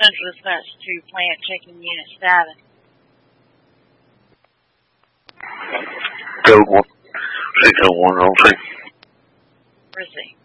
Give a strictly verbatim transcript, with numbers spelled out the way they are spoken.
Central Dispatch to plant checking unit status. Code one, six oh one, I'll see. Receive.